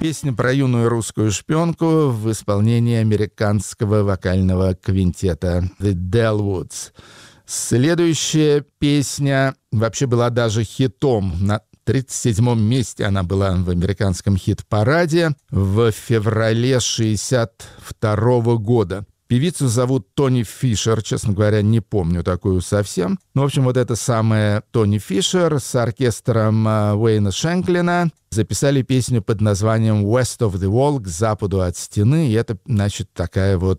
Песня про юную русскую шпионку в исполнении американского вокального квинтета The Dellwoods. Следующая песня вообще была даже хитом. На 37-м месте она была в американском хит-параде в феврале 1962 года. Певицу зовут Тони Фишер, честно говоря, не помню такую совсем. Ну, в общем, вот это самая Тони Фишер с оркестром Уэйна Шенклина записали песню под названием «West of the Wall», «К западу от стены», и это, значит, такая вот